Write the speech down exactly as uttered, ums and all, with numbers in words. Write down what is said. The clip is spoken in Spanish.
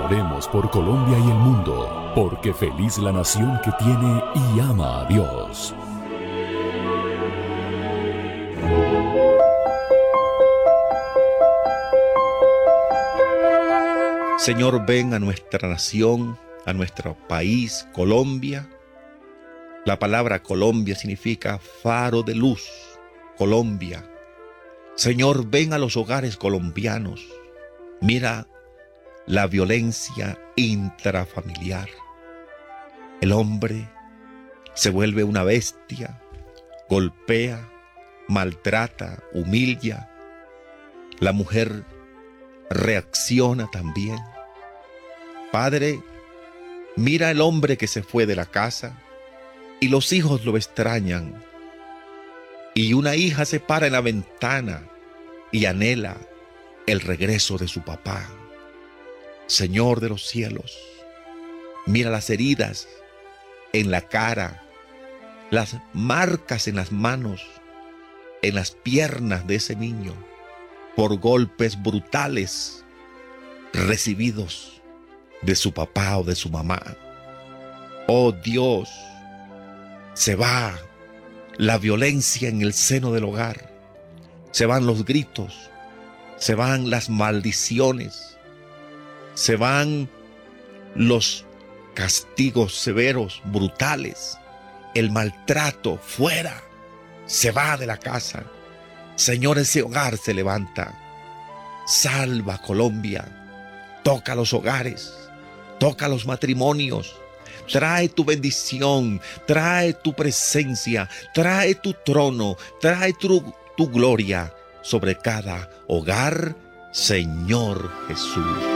Oremos por Colombia y el mundo, porque feliz la nación que tiene y ama a Dios. Señor, ven a nuestra nación, a nuestro país, Colombia. La palabra Colombia significa faro de luz, Colombia. Señor, ven a los hogares colombianos. Mira la violencia intrafamiliar. El hombre se vuelve una bestia, golpea, maltrata, humilla. La mujer reacciona también. Padre, mira el hombre que se fue de la casa y los hijos lo extrañan. Y una hija se para en la ventana y anhela el regreso de su papá. Señor de los cielos, mira las heridas en la cara, las marcas en las manos, en las piernas de ese niño, por golpes brutales recibidos de su papá o de su mamá. Oh Dios, se va la violencia en el seno del hogar, se van los gritos, se van las maldiciones, se van los castigos severos, brutales, el maltrato fuera, se va de la casa. Señor, ese hogar se levanta. Salva Colombia, toca los hogares, toca los matrimonios, trae tu bendición, trae tu presencia, trae tu trono, trae tu, tu gloria sobre cada hogar, Señor Jesús.